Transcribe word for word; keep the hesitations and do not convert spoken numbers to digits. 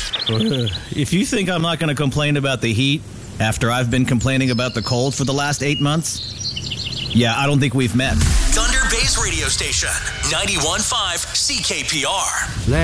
If you think I'm not going to complain about the heat after I've been complaining about the cold for the last eight months, yeah, I don't think we've met. Thunder Bay's radio station, ninety-one point five C K P R.